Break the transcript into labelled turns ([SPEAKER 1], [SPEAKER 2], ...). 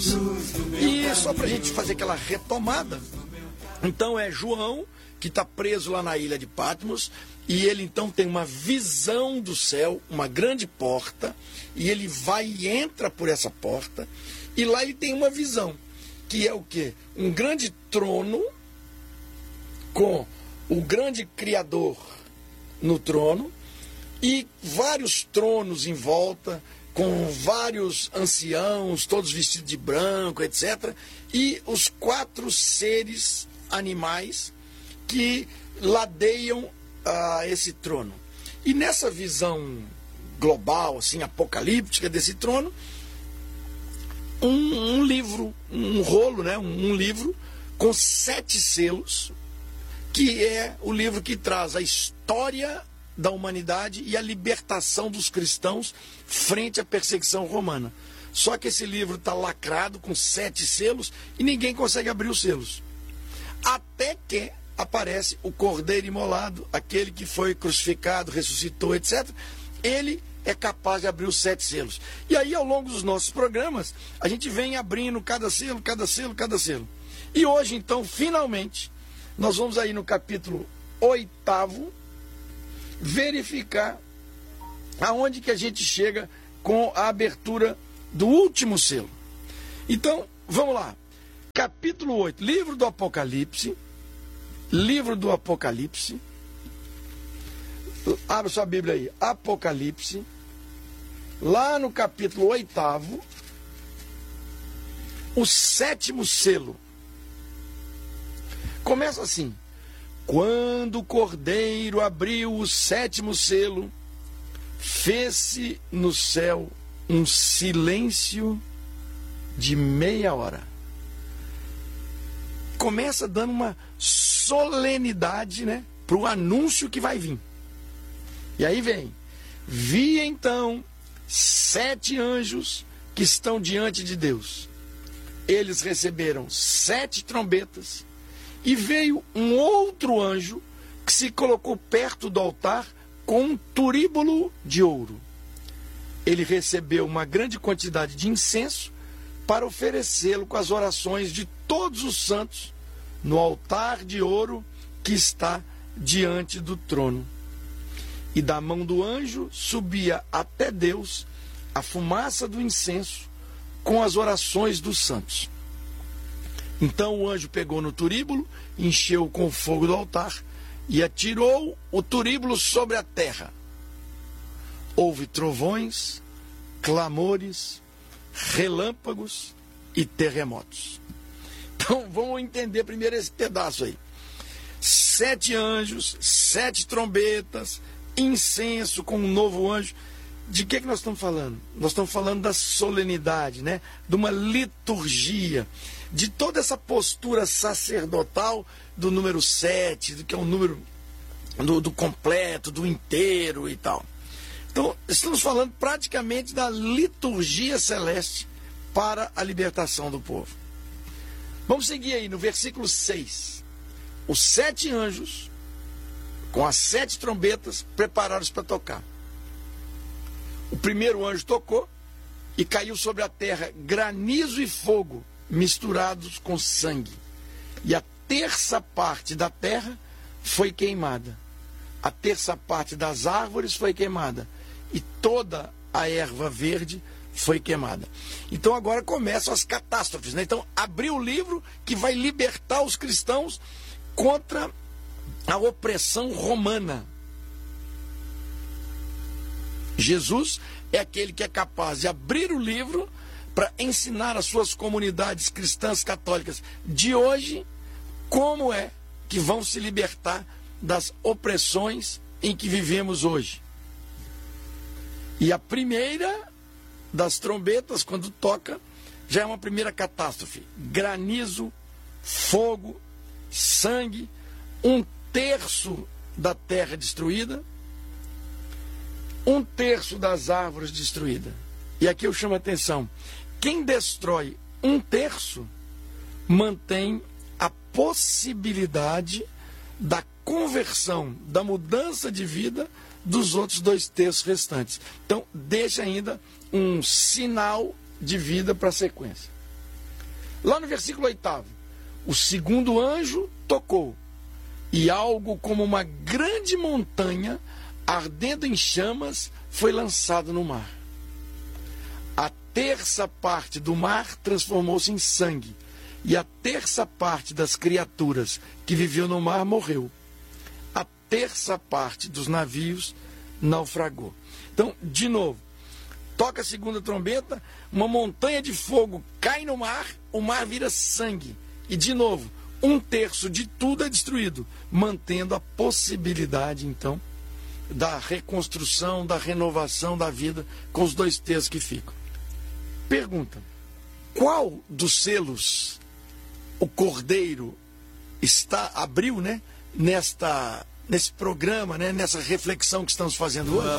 [SPEAKER 1] E só para a gente fazer aquela retomada, então é João que está preso lá na ilha de Patmos, e ele então tem uma visão do céu, uma grande porta, e ele vai e entra por essa porta, e lá ele tem uma visão, que é o quê? Um grande trono, com o grande Criador no trono, e vários tronos em volta, com vários anciãos, todos vestidos de branco, etc. E os 4 seres animais que ladeiam esse trono. E nessa visão global, assim, apocalíptica desse trono, um livro, um rolo, né? Um livro com 7 selos, que é o livro que traz a história da humanidade e a libertação dos cristãos frente à perseguição romana. Só que esse livro está lacrado com 7 selos e ninguém consegue abrir os selos. Até que aparece o Cordeiro Imolado, aquele que foi crucificado, ressuscitou, etc. Ele é capaz de abrir os 7 selos. E aí, ao longo dos nossos programas, a gente vem abrindo cada selo, cada selo, cada selo. E hoje, então, finalmente, nós vamos aí no capítulo 8º, verificar aonde que a gente chega com a abertura do último selo. Então, vamos lá. Capítulo 8, livro do Apocalipse. Livro do Apocalipse. Abra sua Bíblia aí. Apocalipse. Lá no capítulo 8º, o 7º selo. Começa assim: quando o Cordeiro abriu o 7º selo, fez-se no céu um silêncio de meia hora. Começa dando uma solenidade, né, para o anúncio que vai vir. E aí vem: vi então 7 anjos que estão diante de Deus. Eles receberam 7 trombetas. E veio um outro anjo que se colocou perto do altar com um turíbulo de ouro. Ele recebeu uma grande quantidade de incenso para oferecê-lo com as orações de todos os santos no altar de ouro que está diante do trono. E da mão do anjo subia até Deus a fumaça do incenso com as orações dos santos. Então o anjo pegou no turíbulo, encheu com o fogo do altar e atirou o turíbulo sobre a terra. Houve trovões, clamores, relâmpagos e terremotos. Então vamos entender primeiro esse pedaço aí. 7 anjos, 7 trombetas, incenso com um novo anjo. De que nós estamos falando? Nós estamos falando da solenidade, né? De uma liturgia, de toda essa postura sacerdotal do número 7, do que é um número do completo, do inteiro e tal. Então, estamos falando praticamente da liturgia celeste para a libertação do povo. Vamos seguir aí no versículo 6. Os 7 anjos, com as 7 trombetas, prepararam-se para tocar. O primeiro anjo tocou e caiu sobre a terra granizo e fogo misturados com sangue. E a terça parte da terra foi queimada. A terça parte das árvores foi queimada. E toda a erva verde foi queimada. Então agora começam as catástrofes, né? Então abriu o livro que vai libertar os cristãos contra a opressão romana. Jesus é aquele que é capaz de abrir o livro para ensinar às suas comunidades cristãs católicas de hoje como é que vão se libertar das opressões em que vivemos hoje. E a primeira das trombetas, quando toca, já é uma primeira catástrofe. Granizo, fogo, sangue, 1/3 da terra destruída, 1/3 das árvores destruídas. E aqui eu chamo a atenção: quem destrói 1/3 mantém a possibilidade da conversão, da mudança de vida dos outros 2/3 restantes. Então, deixa ainda um sinal de vida para a sequência. Lá no versículo 8, o segundo anjo tocou, e algo como uma grande montanha, ardendo em chamas, foi lançado no mar. A terça parte do mar transformou-se em sangue, e a terça parte das criaturas que viviam no mar morreu. A terça parte dos navios naufragou. Então, de novo, toca a segunda trombeta, uma montanha de fogo cai no mar, o mar vira sangue. E, de novo, 1/3 de tudo é destruído, mantendo a possibilidade, então, da reconstrução, da renovação da vida com os 2/3 que ficam. Pergunta: qual dos selos o Cordeiro abriu, né, nesse programa, né, nessa reflexão que estamos fazendo hoje?